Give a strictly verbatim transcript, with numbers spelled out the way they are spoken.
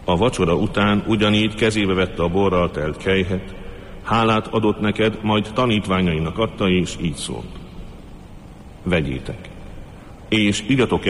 A vacsora után ugyanígy kezébe vette a borral telt kelyhet, hálát adott neked, majd tanítványainak adta, és így szólt: vegyétek, és igyatok